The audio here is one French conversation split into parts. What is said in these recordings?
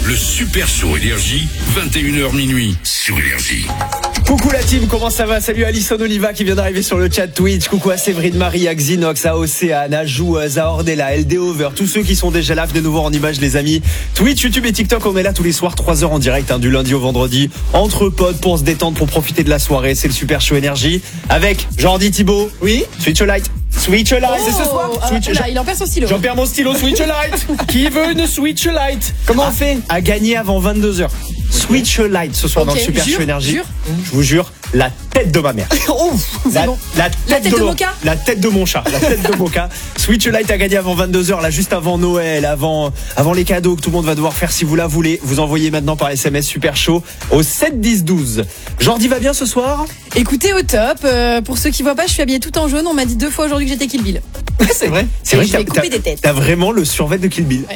le Super Show Énergie, 21h minuit sur Énergie. Coucou la team, comment ça va? Salut Alison Oliva qui vient d'arriver sur le chat Twitch. Coucou à Séverine Marie, à Xinox, à Océane, à Joueuse, à Ordella, LD Over, tous ceux qui sont déjà là, venez nous voir en images les amis. Twitch, YouTube et TikTok, on est là tous les soirs, 3h en direct, du lundi au vendredi, entre potes pour se détendre, pour profiter de la soirée. C'est le Super Show Énergie avec Jordi Thibaut. Oui. Switch a light. Switch a light. C'est ce soir. Il en perd son stylo. J'en perds mon stylo. Switch a light. Qui veut une Switch a light? Comment on fait? À gagner avant 22h. Switch a light ce soir dans le Super Show Énergie. Je vous jure, la tête de ma mère. La tête de Mocha. La tête de mon chat. La tête de Mocha. Switch a light à gagner avant 22h, là juste avant Noël, avant les cadeaux que tout le monde va devoir faire si vous la voulez. Vous envoyez maintenant par SMS Super Show au 7 10 12. Jordi va bien ce soir? Écoutez, au top. Pour ceux qui voient pas, je suis habillée tout en jaune. On m'a dit 2 fois aujourd'hui que j'étais Kill Bill. C'est vrai. C'est vrai que t'as vraiment le survêt de Kill Bill. Ouais.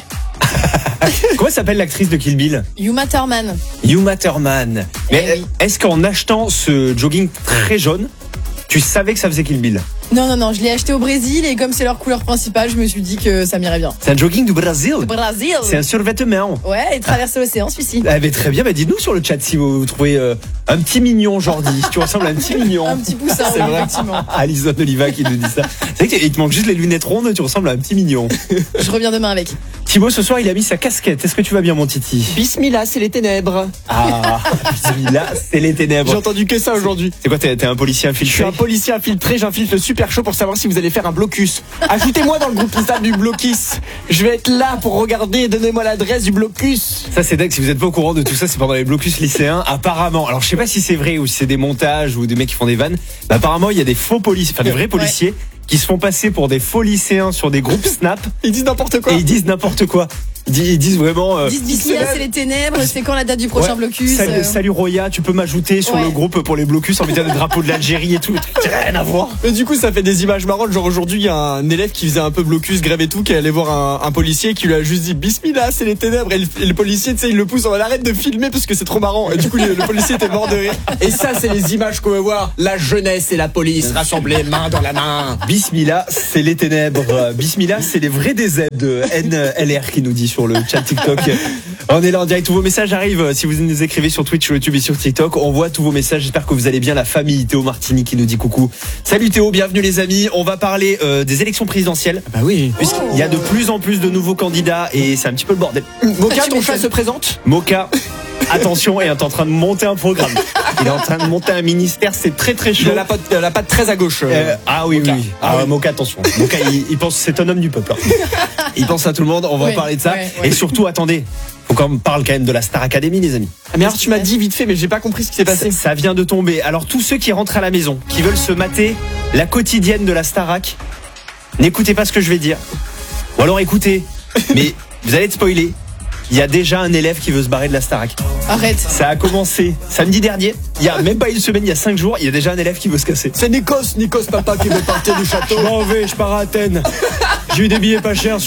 Comment s'appelle l'actrice de Kill Bill? Uma Thurman. Uma Thurman. Mais est-ce qu'en achetant ce jogging très jaune, tu savais que ça faisait Kill Bill? Non, je l'ai acheté au Brésil et comme c'est leur couleur principale, je me suis dit que ça m'irait bien. C'est un jogging du Brésil? Brésil. C'est un survêtement. Ouais, et traverser l'océan celui-ci. Ah, mais très bien, dites-nous sur le chat si vous trouvez un petit mignon Jordi, si tu ressembles à un petit mignon. Un petit poussin, c'est vrai. Effectivement. Alison Oliva qui nous dit ça. C'est vrai qu'il te manque juste les lunettes rondes, tu ressembles à un petit mignon. Je reviens demain avec. Thibaut, ce soir, il a mis sa casquette. Est-ce que tu vas bien, mon titi? Bismillah, c'est les ténèbres. Ah, Bismillah, c'est les ténèbres. J'ai entendu que ça aujourd'hui. C'est quoi, t'es un policier infiltré? Je suis un policier infiltré, j'infiltre le Super Show pour savoir si vous allez faire un blocus. Ajoutez-moi dans le groupe Insta du blocus. Je vais être là pour regarder, donnez-moi l'adresse du blocus. Ça c'est dingue, si vous êtes pas au courant de tout ça, c'est pendant les blocus lycéens. Apparemment, alors je sais pas si c'est vrai ou si c'est des montages ou des mecs qui font des vannes, mais apparemment il y a des faux policiers, enfin des vrais policiers qui se font passer pour des faux lycéens sur des groupes Snap. Ils disent n'importe quoi. Et ils disent n'importe quoi. Ils disent vraiment. Ils disent Bismillah, c'est les ténèbres. C'est quand la date du prochain blocus? Salut Roya, tu peux m'ajouter sur le groupe pour les blocus en mettant le drapeau de l'Algérie et tout. Rien à voir. Mais du coup, ça fait des images marrantes. Genre aujourd'hui, il y a un élève qui faisait un peu blocus, grève et tout, qui allait voir un policier qui lui a juste dit Bismillah, c'est les ténèbres. Et le policier, tu sais, il le pousse, on arrête de filmer parce que c'est trop marrant. Et du coup, le policier était mort de rire. Et ça, c'est les images qu'on veut voir. La jeunesse et la police rassemblées main dans la main. Bismillah, c'est les ténèbres. Bismillah, c'est les vrais DZ de NLR qui nous dit sur le chat TikTok. On est là en direct, tous vos messages arrivent. Si vous nous écrivez sur Twitch, sur YouTube et sur TikTok, on voit tous vos messages. J'espère que vous allez bien. La famille Théo Martini qui nous dit coucou. Salut Théo, bienvenue les amis. On va parler des élections présidentielles. Bah oui. Puisqu'il y a de plus en plus de nouveaux candidats et c'est un petit peu le bordel. Mocha, ton chat se présente? Mocha, attention, est en train de monter un programme. Il est en train de monter un ministère, c'est très très chaud. Il a la patte très à gauche. Oui. Mocha. Mocha, attention. Mocha, il pense, c'est un homme du peuple. Il pense à tout le monde. On va en parler de ça. Et surtout, attendez. Faut qu'on parle quand même de la Star Academy, les amis. Mais alors tu m'as dit vite fait, mais j'ai pas compris ce qui s'est passé. Ça vient de tomber. Alors tous ceux qui rentrent à la maison, qui veulent se mater la quotidienne de la Starac, n'écoutez pas ce que je vais dire. Ou alors écoutez, mais vous allez être spoilé. Il y a déjà un élève qui veut se barrer de la Starac. Arrête. Ça a commencé samedi dernier. Il y a même pas une semaine, il y a 5 jours, il y a déjà un élève qui veut se casser. C'est Nikos papa qui veut partir du château. Je pars à Athènes. J'ai eu des billets pas chers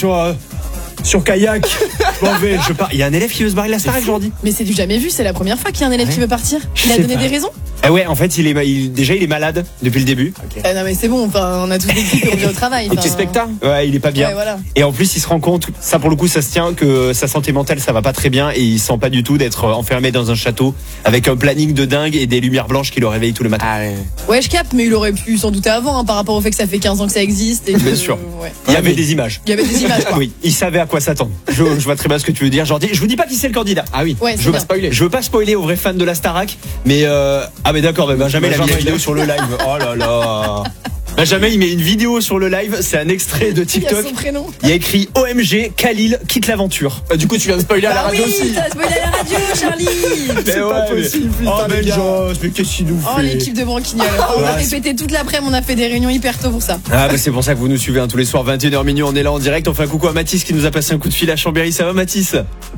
sur kayak. Je pars. Il y a un élève qui veut se barrer de la Starac aujourd'hui. Mais c'est du jamais vu, c'est la première fois qu'il y a un élève qui veut partir. Il a donné des raisons? Ouais, en fait, il est malade depuis le début. Okay. Non mais c'est bon, on a tous des trucs, on revient au travail. Et tu spectacles? Ouais, il est pas bien. Ouais, voilà. Et en plus, il se rend compte, ça pour le coup, ça se tient, que sa santé mentale, ça va pas très bien et il sent pas du tout d'être enfermé dans un château avec un planning de dingue et des lumières blanches qui le réveillent tous les matins. Ouais, je capte, mais il aurait pu s'en douter avant par rapport au fait que ça fait 15 ans que ça existe. Et bien sûr. Il y avait des images. Il y avait des images. Oui, il savait à quoi s'attendre. Je vois très bien ce que tu veux dire, Jordi. Je vous dis pas qui c'est le candidat. Ah oui. Ouais, je veux pas spoiler aux vrais fans de la Starac, mais mais d'accord, mais Benjamin il a mis une vidéo sur le live. Oh là là. Benjamin il met une vidéo sur le live, c'est un extrait de TikTok. Il y a son prénom. Il y a écrit OMG, Khalil quitte l'aventure. Du coup tu viens de spoiler à la radio aussi. Oui, t'as spoilé à la radio, Charlie. C'est pas possible. Mais qu'est-ce qu'il nous fait? Oh l'équipe de branquignoles. On a répété toute l'après-midi, on a fait des réunions hyper tôt pour ça. C'est pour ça que vous nous suivez tous les soirs 21h minuit, on est là en direct. On fait un coucou à Mathis qui nous a passé un coup de fil à Chambéry. Ça va Mathis?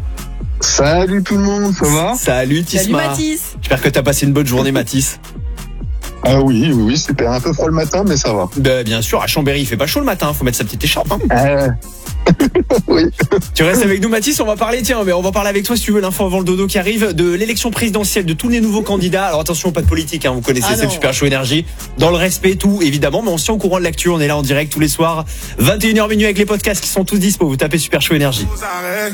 Salut tout le monde, ça va? Salut Tisma. Salut Mathis. J'espère que t'as passé une bonne journée Mathis. Ah oui, super. Un peu froid le matin, mais ça va. Bien sûr, à Chambéry, il fait pas chaud le matin, faut mettre sa petite écharpe. Oui. Tu restes avec nous Mathis, on va parler, on va parler avec toi si tu veux l'info avant le dodo qui arrive, de l'élection présidentielle, de tous les nouveaux candidats. Alors attention, pas de politique, vous connaissez, c'est le Super Show Énergie. Dans le respect, tout, évidemment, mais on se tient au courant de l'actu, on est là en direct tous les soirs, 21h minuit avec les podcasts qui sont tous dispo, vous tapez Super Show Énergie.